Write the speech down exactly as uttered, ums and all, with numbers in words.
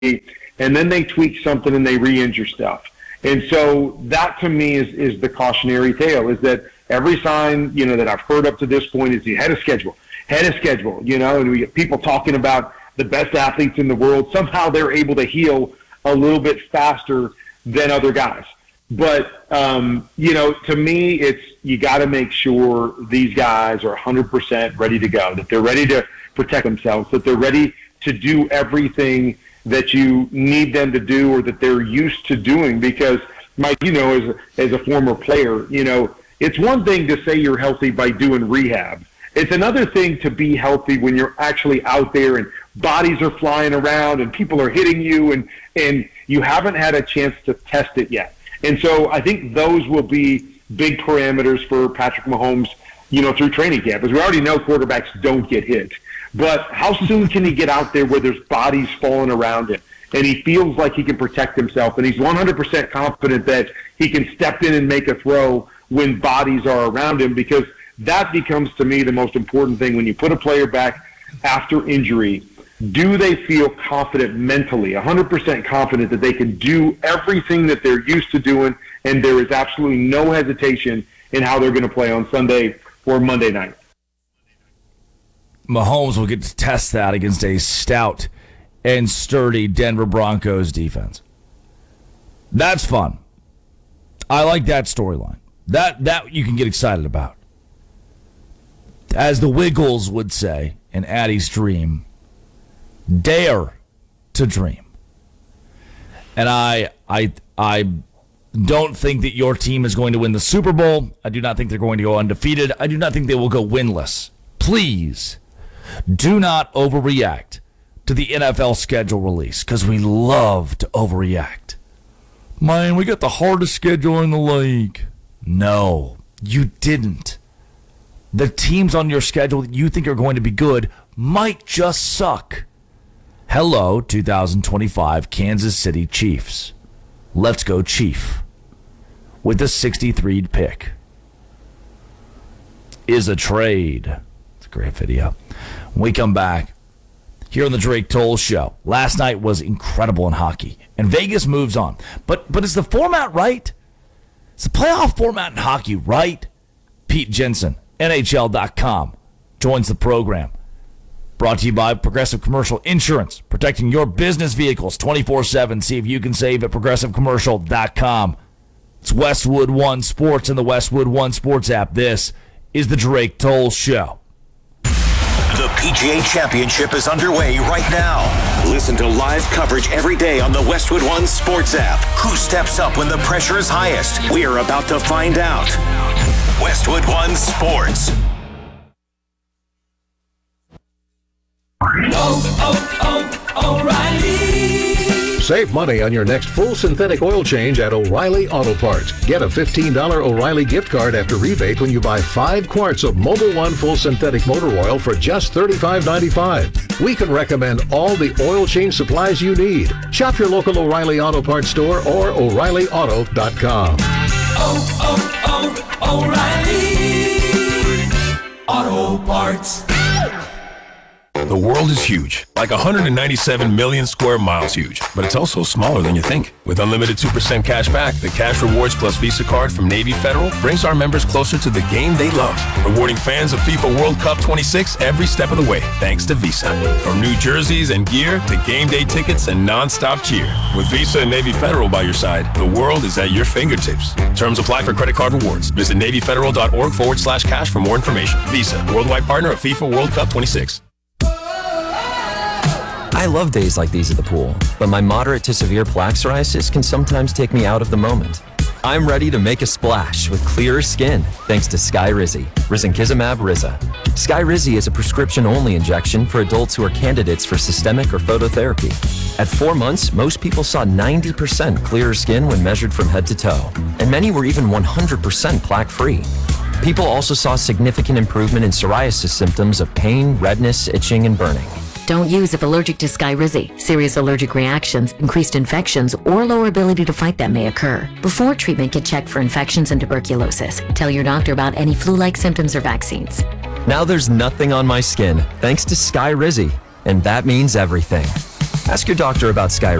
and then they tweak something and they re-injure stuff. And so that to me is, is the cautionary tale, is that every sign, you know, that I've heard up to this point is the head of schedule, head of schedule, you know, and we get people talking about the best athletes in the world. Somehow they're able to heal a little bit faster than other guys. But, um, you know, to me, it's you got to make sure these guys are one hundred percent ready to go, that they're ready to protect themselves, that they're ready to do everything that you need them to do or that they're used to doing. Because, Mike, you know, as a, as a former player, you know, it's one thing to say you're healthy by doing rehab. It's another thing to be healthy when you're actually out there and bodies are flying around and people are hitting you and, and you haven't had a chance to test it yet. And so I think those will be big parameters for Patrick Mahomes, you know, through training camp. As we already know, quarterbacks don't get hit. But how soon can he get out there where there's bodies falling around him and he feels like he can protect himself and he's one hundred percent confident that he can step in and make a throw when bodies are around him? Because that becomes, to me, the most important thing. When you put a player back after injury, do they feel confident mentally, one hundred percent confident that they can do everything that they're used to doing, and there is absolutely no hesitation in how they're going to play on Sunday or Monday night? Mahomes will get to test that against a stout and sturdy Denver Broncos defense. That's fun. I like that storyline. That that you can get excited about. As the Wiggles would say in Addie's Dream, dare to dream. And I I I don't think that your team is going to win the Super Bowl. I do not think they're going to go undefeated. I do not think they will go winless. Please do not overreact to the N F L schedule release, because we love to overreact. Man, we got the hardest schedule in the league. No, you didn't. The teams on your schedule that you think are going to be good might just suck. Hello, two thousand twenty-five Kansas City Chiefs. Let's go Chief. With the sixty-third pick. Is a trade. It's a great video. When we come back, here on the Drake Toll Show, last night was incredible in hockey, and Vegas moves on. But but is the format right? Is the playoff format in hockey right? Pete Jensen, N H L dot com, joins the program. Brought to you by Progressive Commercial Insurance, protecting your business vehicles twenty-four seven. See if you can save at progressive commercial dot com. It's Westwood One Sports and the Westwood One Sports app. This is the Drake Toll Show. The P G A Championship is underway right now. Listen to live coverage every day on the Westwood One Sports app. Who steps up when the pressure is highest? We're about to find out. Westwood One Sports. Oh, oh, O'Reilly. Save money on your next full synthetic oil change at O'Reilly Auto Parts. Get a fifteen dollars O'Reilly gift card after rebate when you buy five quarts of Mobil One full synthetic motor oil for just thirty-five ninety-five. We can recommend all the oil change supplies you need. Shop your local O'Reilly Auto Parts store or O'Reilly Auto dot com. Oh, oh, oh, O'Reilly Auto Parts. The world is huge, like one hundred ninety-seven million square miles huge, but it's also smaller than you think. With unlimited two percent cash back, the Cash Rewards Plus Visa card from Navy Federal brings our members closer to the game they love, rewarding fans of FIFA World Cup twenty-six every step of the way, thanks to Visa. From new jerseys and gear to game day tickets and non-stop cheer. With Visa and Navy Federal by your side, the world is at your fingertips. Terms apply for credit card rewards. Visit NavyFederal.org forward slash cash for more information. Visa, worldwide partner of FIFA World Cup twenty-six. I love days like these at the pool, but my moderate to severe plaque psoriasis can sometimes take me out of the moment. I'm ready to make a splash with clearer skin thanks to Skyrizi, risankizumab Riza. Skyrizi is a prescription-only injection for adults who are candidates for systemic or phototherapy. At four months, most people saw ninety percent clearer skin when measured from head to toe, and many were even one hundred percent plaque-free. People also saw significant improvement in psoriasis symptoms of pain, redness, itching, and burning. Don't use if allergic to Skyrizi. Serious allergic reactions, increased infections, or lower ability to fight them may occur. Before treatment, get checked for infections and tuberculosis. Tell your doctor about any flu-like symptoms or vaccines. Now there's nothing on my skin thanks to Skyrizi, and that means everything. Ask your doctor about Sky